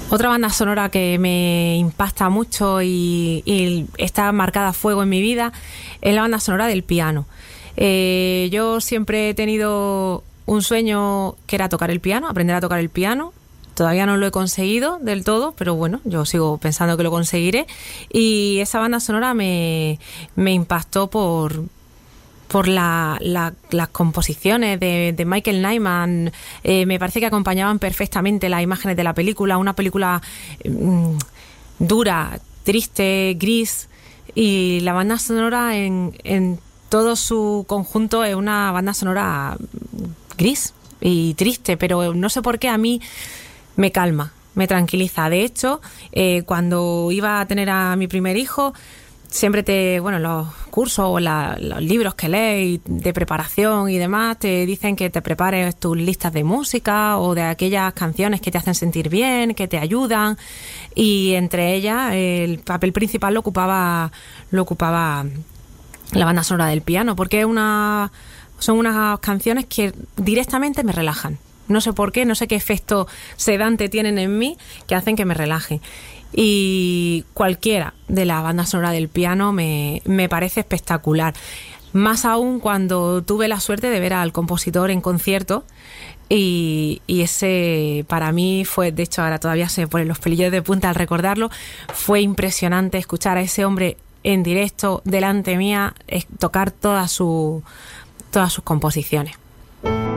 Otra banda sonora que me impacta mucho y está marcada a fuego en mi vida es la banda sonora del piano. Yo siempre he tenido un sueño que era tocar el piano, aprender a tocar el piano. Todavía no lo he conseguido del todo, pero bueno, yo sigo pensando que lo conseguiré. Y esa banda sonora me impactó por las composiciones de Michael Nyman. Me parece que acompañaban perfectamente las imágenes de la película, una película dura, triste, gris, y la banda sonora en todo su conjunto es una banda sonora gris y triste, pero no sé por qué a mí me calma, me tranquiliza. De hecho, cuando iba a tener a mi primer hijo, siempre los cursos o los libros que lees de preparación y demás te dicen que te prepares tus listas de música o de aquellas canciones que te hacen sentir bien, que te ayudan, y entre ellas el papel principal lo ocupaba la banda sonora del piano, porque son unas canciones que directamente me relajan. No sé por qué, no sé qué efecto sedante tienen en mí que hacen que me relaje. Y cualquiera de la banda sonora del piano me parece espectacular. Más aún cuando tuve la suerte de ver al compositor en concierto, y ese para mí fue, de hecho ahora todavía se me ponen los pelillos de punta al recordarlo, fue impresionante escuchar a ese hombre en directo delante mía tocar todas sus composiciones.